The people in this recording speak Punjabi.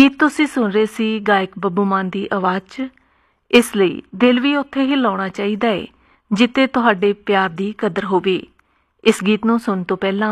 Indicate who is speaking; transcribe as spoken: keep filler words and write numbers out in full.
Speaker 1: ਗੀਤ ਤੁਸੀਂ ਸੁਣ ਰਹੇ ਸੀ ਗਾਇਕ ਬੱਬੂ ਮਾਨ ਦੀ ਆਵਾਜ਼ 'ਚ। ਇਸ ਲਈ ਦਿਲ ਵੀ ਉੱਥੇ ਹੀ ਲਾਉਣਾ ਚਾਹੀਦਾ ਏ ਜਿੱਥੇ ਤੁਹਾਡੇ ਪਿਆਰ ਦੀ ਕਦਰ ਹੋਵੇ। ਇਸ ਗੀਤ ਨੂੰ ਸੁਣਨ ਤੋਂ ਪਹਿਲਾਂ